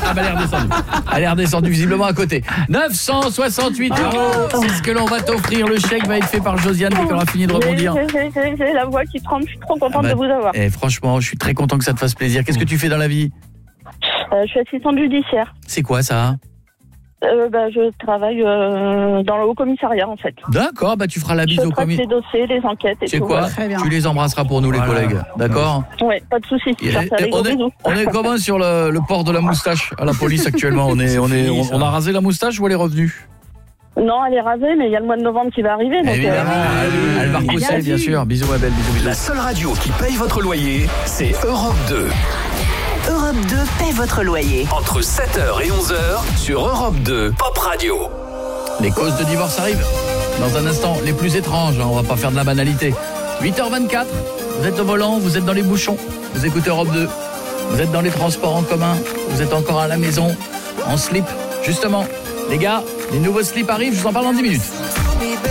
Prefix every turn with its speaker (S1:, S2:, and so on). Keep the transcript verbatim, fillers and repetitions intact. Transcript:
S1: Ah bah elle est redescendue. Elle est redescendue visiblement à côté. neuf cent soixante-huit euros, c'est ce que l'on va t'offrir. Le chèque va être fait par Josiane dès qu'on aura fini de rebondir.
S2: J'ai, j'ai, j'ai la voix qui tremble, je suis trop contente ah bah, de vous avoir.
S1: Eh, franchement, je suis très content que ça te fasse plaisir. Qu'est-ce que tu fais dans la vie ?
S2: euh, Je suis assistante judiciaire.
S1: C'est quoi ça ?
S2: Euh, bah, je travaille euh, dans le haut commissariat en fait.
S1: D'accord, bah tu feras la bise au commissariat.
S2: Je traite les dossiers, les enquêtes et
S1: tout. C'est
S2: voilà.
S1: quoi ? Tu les embrasseras pour nous les voilà. collègues, d'accord ?
S2: Oui, pas de souci.
S1: Et, et on, est, on est comment sur le, le port de la moustache à la police actuellement ? On est, on est, on, on a rasé la moustache ou elle est revenue ?
S2: Non, elle est rasée, mais il y a le mois de novembre qui va arriver. Donc
S1: évidemment, euh... elle, elle va repousser, bien sûr. Bisous ma belle, bisous, bisous.
S3: La seule radio qui paye votre loyer, c'est Europe deux.
S4: Europe deux paie votre loyer.
S3: Entre sept heures et onze heures sur Europe deux Pop Radio.
S1: Les causes de divorce arrivent. Dans un instant, les plus étranges, hein, on va pas faire de la banalité. huit heures vingt-quatre, vous êtes au volant, vous êtes dans les bouchons, vous écoutez Europe deux. Vous êtes dans les transports en commun, vous êtes encore à la maison, en slip. Justement, les gars, les nouveaux slips arrivent, je vous en parle dans dix minutes.